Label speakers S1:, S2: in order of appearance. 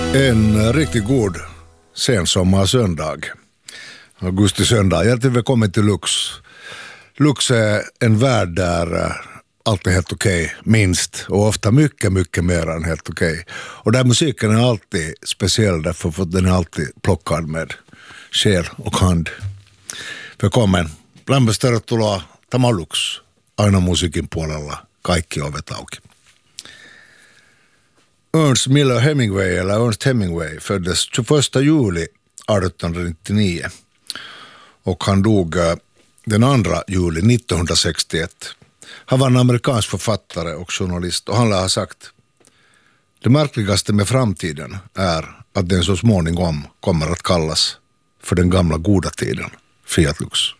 S1: En riktigt god sensommarsöndag. Augusti-söndag. Hjärtligt välkommen till Lux. Lux är en värld där allt är helt okej, minst. Och ofta mycket, mycket mer än helt okej. Och där musiken är alltid speciell därför att den är alltid plockad med själ och hand. Välkommen. Lämpäs tervetuloa. Tämä Lux. Aina musiikin puolella kaikki ovet auki. Ernest Miller Hemingway, eller Ernest Hemingway, föddes 21 juli 1899 och han dog den 2 juli 1961. Han var en amerikansk författare och journalist och han har sagt: det märkligaste med framtiden är att den så småningom kommer att kallas för den gamla goda tiden. Fiat Lux.